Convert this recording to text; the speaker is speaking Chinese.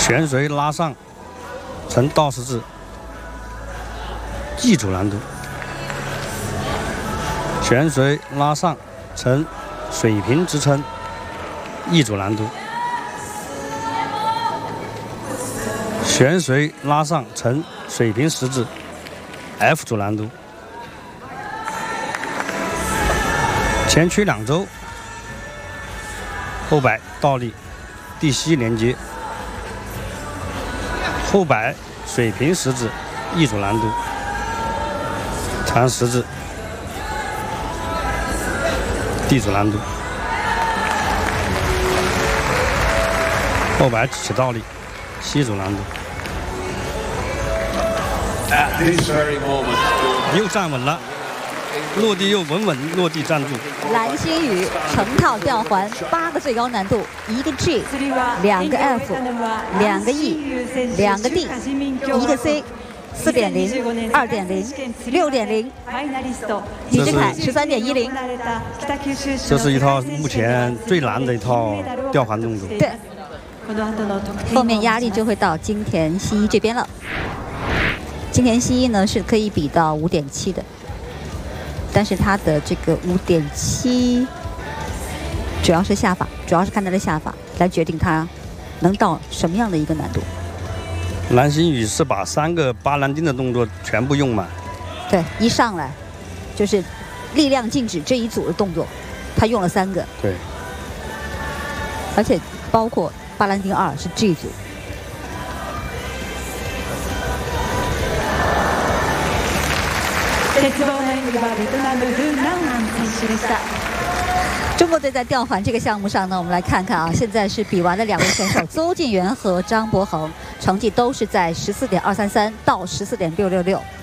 旋水拉上呈倒十字，G 组难度。旋水拉上呈水平支撑，E 组难度。旋水拉上呈水平十字，F 组难度。前屈两周，后摆倒立，地膝连接，后摆水平十字，E 组难度，长十字，D 组难度，后摆起倒立，C 组难度。又站稳了，落地又稳稳落地站住。 蓝星宇成套吊环8个最高难度，1个 G， 2个 F， 2个 E， 2个 D， 1个 C。4.0、2.0、6.0，李志凯13.10。 这是一套目前最难的一套吊环动作。 对，后面压力就会到金田希一这边了。金田希一呢是可以比到5.7的，但是他的这个5.7主要是下法，主要是看他的下法来决定他能到什么样的一个难度。 蓝星宇是把3个巴兰丁的动作全部用满， 对，一上来就是力量静止这一组的动作，他用了3个， 对， 而且包括巴兰丁2是 G 组。中国队在吊环这个项目上呢，我们来看看啊，现在是比完了2位选手邹敬源和张博恒，成绩都是在14.233到14.666。